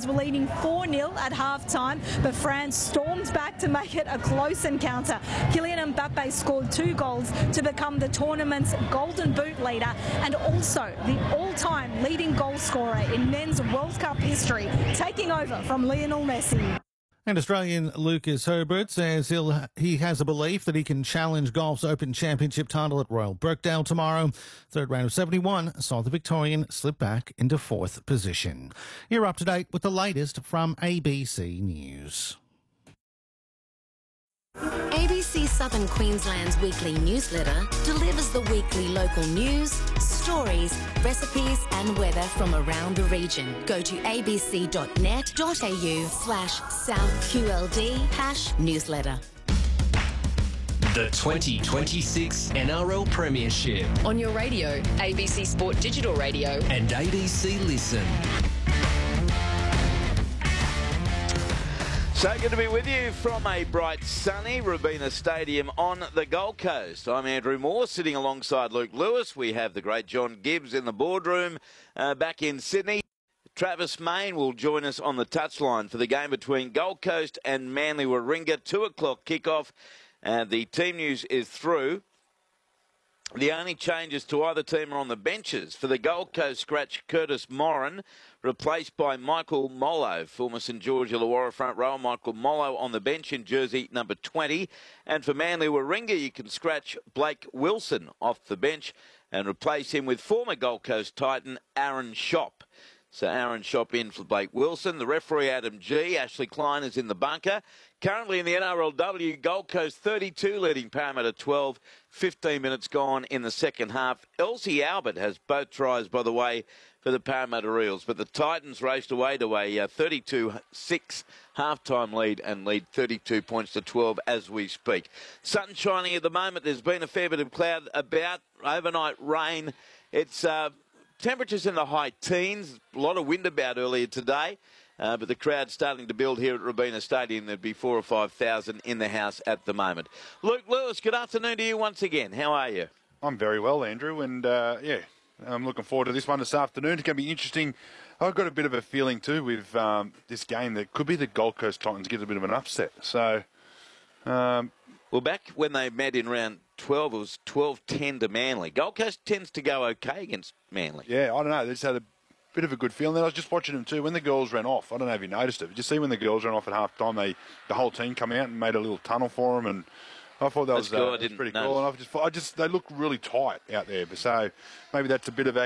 were leading 4-0 at half-time, but France stormed back to make it a close encounter. Kylian Mbappe scored 2 goals to become the tournament's Golden Boot leader and also the all-time leading goal scorer in men's World Cup history, taking over from Lionel Messi. And Australian Lucas Herbert says he has a belief that he can challenge golf's Open Championship title at Royal Birkdale tomorrow. Third round of 71 saw the Victorian slip back into 4th position. You're up to date with the latest from ABC News. ABC Southern Queensland's weekly newsletter delivers the weekly local news, stories, recipes and weather from around the region. Go to abc.net.au/SouthQLD #newsletter. The 2026 NRL Premiership. On your radio, ABC Sport Digital Radio. And ABC Listen. So good to be with you from a bright, sunny Robina Stadium on the Gold Coast. I'm Andrew Moore, sitting alongside Luke Lewis. We have the great John Gibbs in the boardroom back in Sydney. Travis Main will join us on the touchline for the game between Gold Coast and Manly Warringah. 2 o'clock kickoff. The team news is through. The only changes to either team are on the benches. For the Gold Coast scratch, Curtis Moran, replaced by Michael Mollo, former St George Illawarra front rower. Michael Mollo on the bench in jersey number 20. And for Manly Warringah, you can scratch Blake Wilson off the bench and replace him with former Gold Coast Titan Aaron Schopp. So Aaron Schopp in for Blake Wilson. The referee, Adam G. Ashley Klein is in the bunker. Currently in the NRLW, Gold Coast 32 leading Parramatta 12. 15 minutes gone in the second half. Elsie Albert has both tries, by the way, for the Parramatta Eels. But the Titans raced away to a 32-6 half-time lead and lead 32 points to 12 as we speak. Sun shining at the moment. There's been a fair bit of cloud about. Overnight rain. It's temperatures in the high teens. A lot of wind about earlier today. But the crowd's starting to build here at Robina Stadium. There'd be 4,000 or 5,000 in the house at the moment. Luke Lewis, good afternoon to you once again. How are you? I'm very well, Andrew, and I'm looking forward to this one this afternoon. It's going to be interesting. I've got a bit of a feeling too with this game that could be the Gold Coast Titans get a bit of an upset. So, well, back when they met in round 12, it was 12-10 to Manly. Gold Coast tends to go okay against Manly. Yeah, I don't know. They just had a bit of a good feeling. Then I was just watching them too. When the girls ran off, I don't know if you noticed it, but you see when the girls ran off at half time, the whole team come out and made a little tunnel for them, and I thought that was pretty cool. And they look really tight out there. So maybe that's a bit of a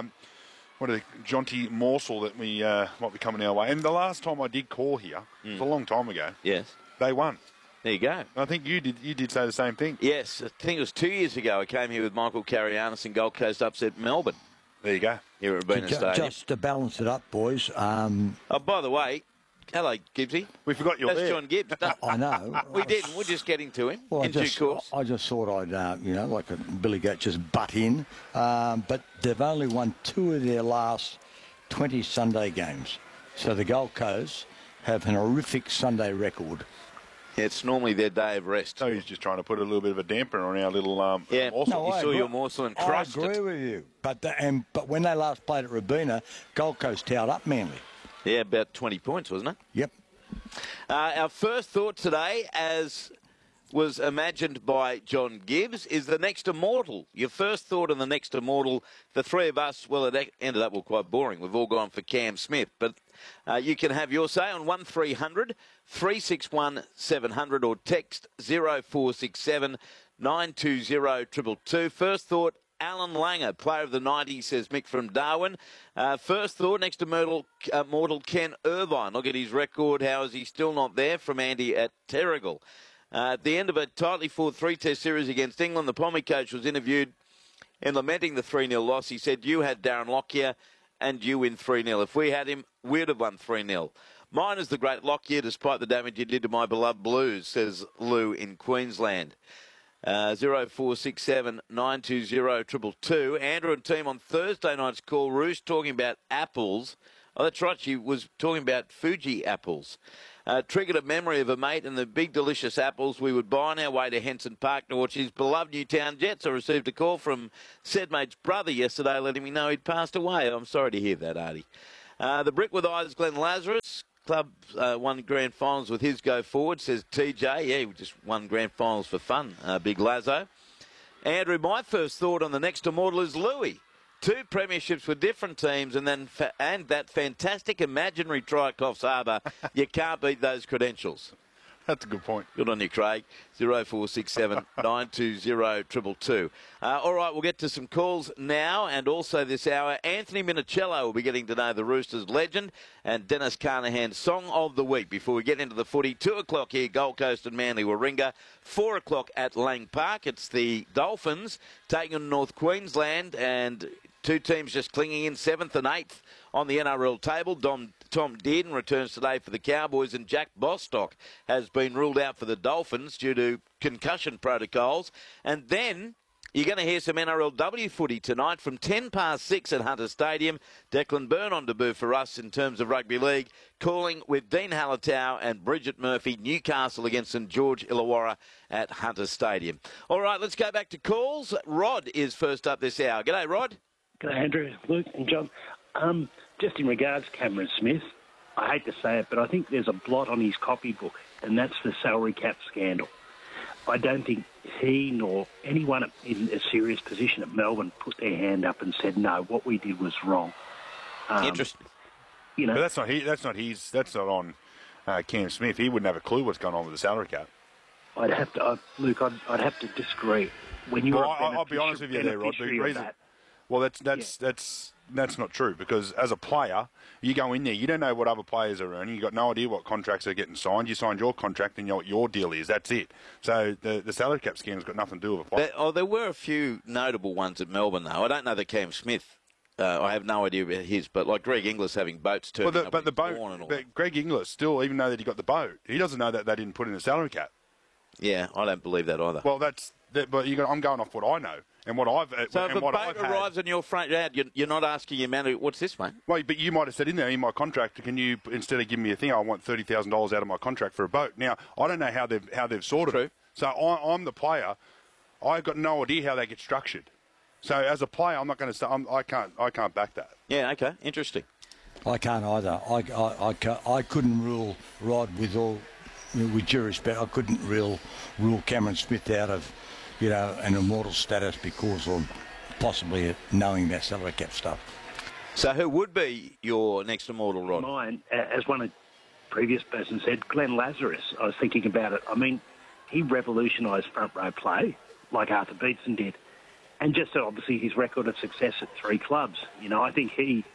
jaunty morsel that we might be coming our way. And the last time I did call here, it was a long time ago. Yes, they won. There you go. I think you did say the same thing. Yes, I think it was 2 years ago. I came here with Michael Carianis and Gold Coast upset Melbourne. There you go. Here at Robina Stadium. Just to balance it up, boys. Oh, by the way, hello, Gibbsy. We forgot you're there. That's John Gibbs. I know. We didn't. We're just getting to him in due course. I just thought I'd, like a Billy Goat, just butt in. But they've only won 2 of their last 20 Sunday games. So the Gold Coast have an horrific Sunday record. It's normally their day of rest. So he's just trying to put a little bit of a damper on our little morsel. No, you saw your morsel and crushed it. I agree with you. But when they last played at Robina, Gold Coast towed up Manly. Yeah, about 20 points, wasn't it? Yep. Our first thought today, as was imagined by John Gibbs, is the next immortal. Your first thought on the next immortal, the three of us, well, it ended up quite boring. We've all gone for Cam Smith. But you can have your say on 1300 361 700 or text 0467 920 222. First thought, Alan Langer, player of the 90s, says Mick from Darwin. First thought, next to mortal Ken Irvine. Look at his record. How is he still not there? From Andy at Terrigal. At the end of a tightly fought 3-test series against England, the Pommy coach was interviewed in lamenting the 3-0 loss. He said, you had Darren Lockyer and you win 3-0. If we had him, we'd have won 3-0. Mine is the great Lockyer, despite the damage he did to my beloved Blues, says Lou in Queensland. 0467 920 222. Andrew and team on Thursday night's call, Roost talking about apples. Oh, that's right, she was talking about Fuji apples. Triggered a memory of a mate and the big delicious apples we would buy on our way to Henson Park to watch his beloved Newtown Jets. I received a call from said mate's brother yesterday letting me know he'd passed away. I'm sorry to hear that, Artie. The Brick with Eyes, Glenn Lazarus. Club won grand finals with his go forward, says TJ. Yeah, he just won grand finals for fun, Big Lazo. Andrew, my first thought on the next immortal is Louis. 2 premierships with different teams, and then and that fantastic imaginary try at Coffs Harbour. You can't beat those credentials. That's a good point. Good on you, Craig. 0467 920 222. All right, we'll get to some calls now, and also this hour, Anthony Minicello will be getting to know the Roosters legend and Dennis Carnahan's Song of the Week before we get into the footy. 2 o'clock here, Gold Coast and Manly Warringah. 4 o'clock at Lang Park. It's the Dolphins taking on North Queensland, and 2 teams just clinging in 7th and 8th on the NRL table. Tom Dearden returns today for the Cowboys, and Jack Bostock has been ruled out for the Dolphins due to concussion protocols. And then you're going to hear some NRLW footy tonight from 6:10 at Hunter Stadium. Declan Byrne on debut for us in terms of rugby league, calling with Dean Hallertau and Bridget Murphy. Newcastle against St George Illawarra at Hunter Stadium. All right, let's go back to calls. Rod is first up this hour. G'day, Rod. G'day, Andrew, Luke and John. Just in regards to Cameron Smith, I hate to say it, but I think there's a blot on his copybook, and that's the salary cap scandal. I don't think he nor anyone in a serious position at Melbourne put their hand up and said, no, what we did was wrong. Interesting. You know, but that's not on Cam Smith. He wouldn't have a clue what's going on with the salary cap. I'd have to disagree. When you're I'll be honest with you there, Rod. Well, that's not true, because as a player, you go in there, you don't know what other players are earning. You've got no idea what contracts are getting signed. You signed your contract and what your deal is. That's it. So the salary cap scandal's got nothing to do with a player. There were a few notable ones at Melbourne, though. I don't know that Cam Smith. I have no idea about his, but like Greg Inglis having boats turning up. But the boat, but Greg Inglis still, even though that he got the boat, he doesn't know that they didn't put in the salary cap. Yeah, I don't believe that either. Well, but I'm going off what I know. And what I've so if a boat arrives on your front yard, you're not asking your man, what's this, mate? Well, but you might have said in there, in my contract, can you, instead of giving me a thing, I want $30,000 out of my contract for a boat. Now, I don't know how they've sorted it. So I'm the player. I've got no idea how they get structured. So as a player, I'm not going to say, I can't back that. Yeah, okay, interesting. I can't either. I couldn't rule Rod with due respect. I couldn't rule Cameron Smith out of an immortal status because of possibly knowing that salary cap stuff. So who would be your next immortal, Rod? Mine, as one of the previous person said, Glenn Lazarus. I was thinking about it. I mean, he revolutionised front row play like Arthur Beetson did. And just obviously his record of success at 3 clubs. I think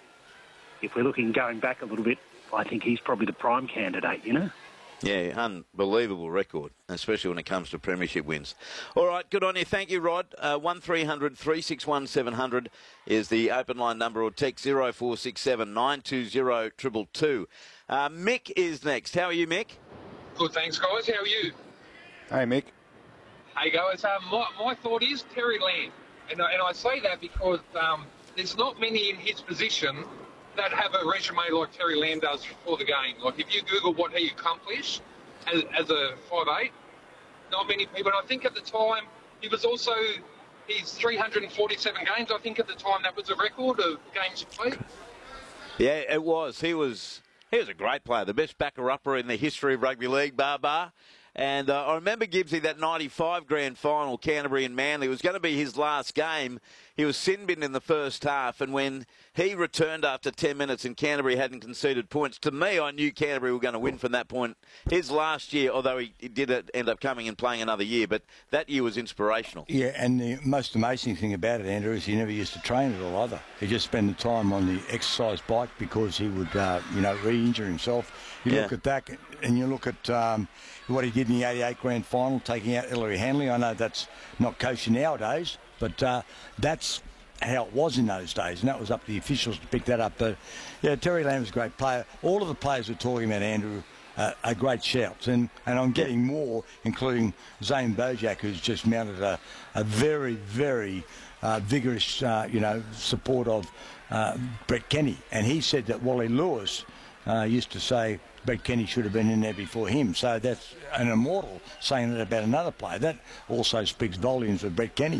if we're looking going back a little bit, I think he's probably the prime candidate, Yeah, unbelievable record, especially when it comes to premiership wins. All right, good on you. Thank you, Rod. 1300 361 700 is the open line number, or text 0467 920 222. Mick is next. How are you, Mick? Good, thanks, guys. How are you? Hey, Mick. Hey, guys. My thought is Terry Lamb. And I say that because there's not many in his position that have a resume like Terry Lamb does for the game. Like, if you Google what he accomplished as a 5'8", not many people. And I think at the time, he was also, his 347 games, I think at the time that was a record of games played. Yeah, it was. He was a great player, the best backer-upper in the history of rugby league, bar. And I remember Gibbsy, that 95 grand final, Canterbury and Manly. It was going to be his last game. He was sin-binned in the first half, and when he returned after 10 minutes and Canterbury hadn't conceded points, to me, I knew Canterbury were going to win from that point. His last year, although he did end up coming and playing another year, but that year was inspirational. Yeah, and the most amazing thing about it, Andrew, is he never used to train at all either. He just spent the time on the exercise bike because he would, re-injure himself. You look at that, and you look at what he did in the 88 grand final, taking out Ellery Hanley. I know that's not kosher nowadays, but that's how it was in those days, and that was up to the officials to pick that up. But, yeah, Terry Lamb's a great player. All of the players we're talking about, Andrew, are great shouts, and I'm getting more, including Zane Bojack, who's just mounted a very, very vigorous, support of Brett Kenny. And he said that Wally Lewis used to say Brett Kenny should have been in there before him. So that's an immortal saying that about another player. That also speaks volumes of Brett Kenny.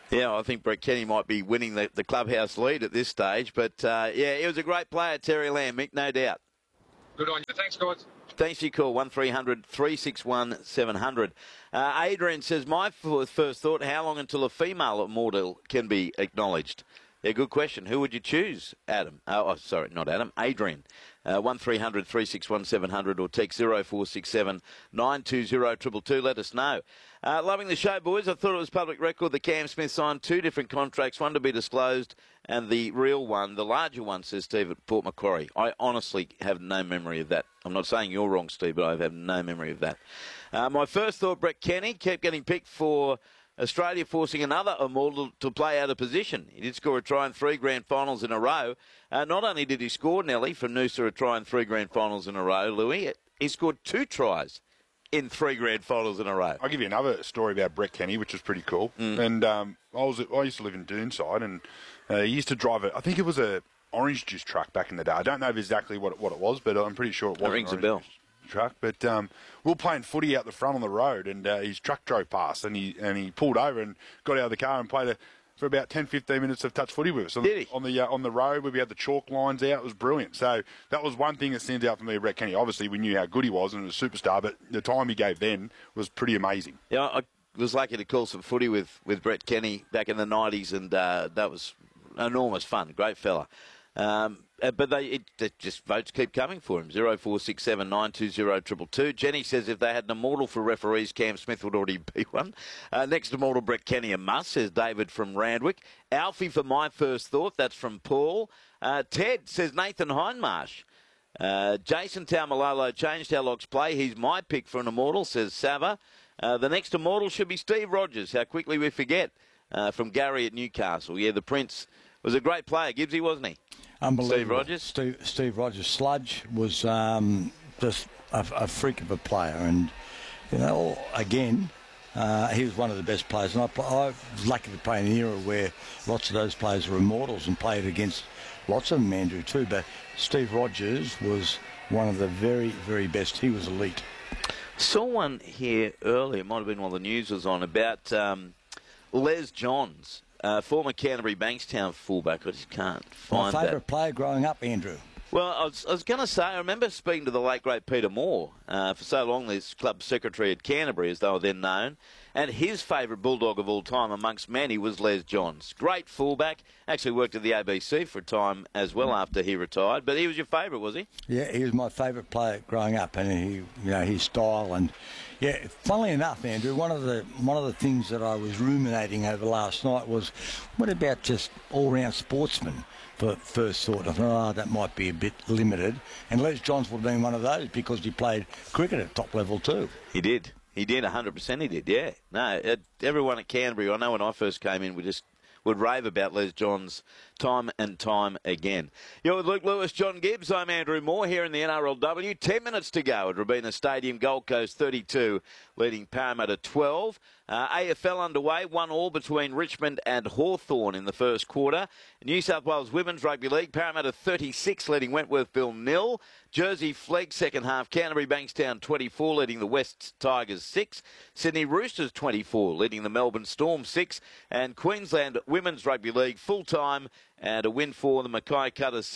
Yeah, I think Brett Kenny might be winning the clubhouse lead at this stage. But, yeah, he was a great player, Terry Lamb, Mick, no doubt. Good on you. Thanks, guys. Thanks for your call, 1300 361 700. Adrian says, my first thought, how long until a female immortal can be acknowledged? Yeah, good question. Who would you choose, Adam? Oh, sorry, not Adam, Adrian. 1300 361 700 or text 0467 920 222. Let us know. Loving the show, boys. I thought it was public record that Cam Smith signed 2 different contracts, one to be disclosed and the real one, the larger one, says Steve at Port Macquarie. I honestly have no memory of that. I'm not saying you're wrong, Steve, but I have no memory of that. My first thought, Brett Kenny kept getting picked for Australia, forcing another immortal to play out of position. He did score a try in 3 grand finals in a row. Not only did he score, Nelly, from Noosa a try in 3 grand finals in a row, Louis, he scored 2 tries in 3 grand finals in a row. I'll give you another story about Brett Kenny, which was pretty cool. And I used to live in Doonside, and he used to drive I think it was a orange juice truck back in the day. I don't know exactly what it was, but I'm pretty sure it was. It rings a bell. Truck, but we were playing footy out the front on the road, and his truck drove past, and he pulled over and got out of the car and played for about 10-15 minutes of touch footy with us. Did he? On the road where we had the chalk lines out. It was brilliant. So that was one thing that stands out for me, Brett Kenny. Obviously, we knew how good he was and he was a superstar, but the time he gave then was pretty amazing. Yeah, I was lucky to call some footy with Brett Kenny back in the 90s, and that was enormous fun. Great fella. But just votes keep coming for him. 0467 920 222. Jenny says if they had an immortal for referees, Cam Smith would already be one. Next immortal, Brett Kenny a must, says David from Randwick. Alfie for my first thought. That's from Paul. Ted says Nathan Hindmarsh. Jason Taumalolo changed how Locks play. He's my pick for an immortal, says Sava. The next immortal should be Steve Rogers. How quickly we forget. From Gary at Newcastle. Yeah, the Prince was a great player, Gibbsy, wasn't he? Unbelievable. Steve Rogers? Steve Rogers. Sludge was just a freak of a player. And, you know, again, he was one of the best players. And I was lucky to play in an era where lots of those players were immortals and played against lots of them, Andrew, too. But Steve Rogers was one of the very, very best. He was elite. Saw one here earlier, it might have been while the news was on, about Les Johns. Former Canterbury Bankstown fullback. I just can't find that. My favourite player growing up, Andrew. Well, I was going to say, I remember speaking to the late, great Peter Moore for so long, this club secretary at Canterbury, as they were then known, and his favourite Bulldog of all time amongst many was Les Johns. Great fullback. Actually worked at the ABC for a time as well after he retired. But he was your favourite, was he? Yeah, he was my favourite player growing up, and his style and. Yeah, funnily enough, Andrew, one of the things that I was ruminating over last night was, what about just all-round sportsmen for first thought? I thought, that might be a bit limited. And Les Johns would have been one of those because he played cricket at top level too. He did. 100% he did, yeah. No, everyone at Canterbury, I know when I first came in, we just would rave about Les Johns time and time again. You're with Luke Lewis, John Gibbs. I'm Andrew Moore here in the NRLW. 10 minutes to go at Robina Stadium. Gold Coast 32, leading Parramatta 12. AFL underway, 1-1 between Richmond and Hawthorn in the first quarter. New South Wales Women's Rugby League, Parramatta 36, leading Wentworthville 0. Jersey Flegg second half, Canterbury Bankstown 24, leading the West Tigers 6. Sydney Roosters 24, leading the Melbourne Storm 6. And Queensland Women's Rugby League full-time, and a win for the Mackay Cutters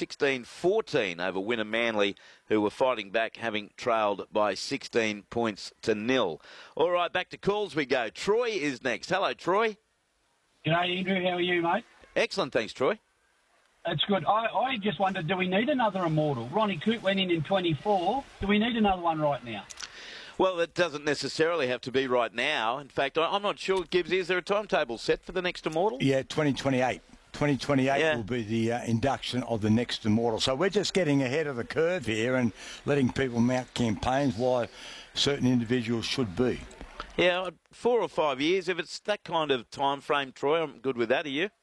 16-14 over Winner Manly, who were fighting back, having trailed by 16 points to 0. All right, back to calls we go. Troy is next. Hello, Troy. G'day, Andrew. How are you, mate? Excellent, thanks, Troy. That's good. I just wondered, do we need another immortal? Ronnie Coote went in 24. Do we need another one right now? Well, it doesn't necessarily have to be right now. In fact, I'm not sure, Gibbs, is there a timetable set for the next immortal? Yeah, 2028. 2028 will be the induction of the next immortal. So we're just getting ahead of the curve here and letting people mount campaigns why certain individuals should be. Yeah, 4 or 5 years. If it's that kind of time frame, Troy, I'm good with that. Are you?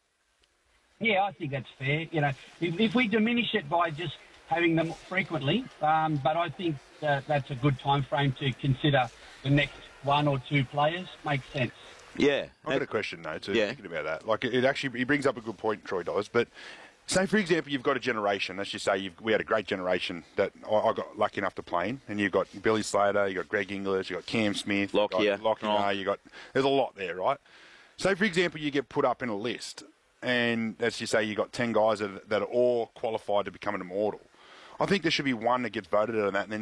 Yeah, I think that's fair. You know, if we diminish it by just having them frequently, but I think that's a good time frame to consider the next 1 or 2 players. Makes sense. Yeah. I've got a question, though, too, thinking about that. Like, he brings up a good point, Troy does, but say, for example, you've got a generation. Let's just say we had a great generation that I got lucky enough to play in, and you've got Billy Slater, you've got Greg Inglis, you've got Cam Smith, Lockyer, there's a lot there, right? say, for example, you get put up in a list, and as you say, you got 10 guys that are all qualified to become an immortal. I think there should be one that gets voted out of that, and then